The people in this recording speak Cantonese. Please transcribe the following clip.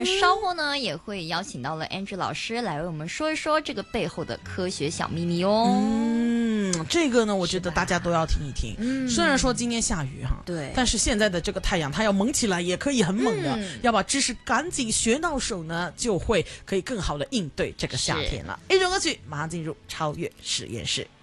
稍后呢也会邀请到了 Andrew 老师来为我们说一说这个背后的科学小秘密哦。 这个呢，我觉得大家都要听一听。虽然说今天下雨哈， 对， 但是现在的这个太阳它要猛起来也可以很猛的，要把知识赶紧学到手呢，就会可以更好的应对这个夏天了。一首歌曲马上进入超越实验室。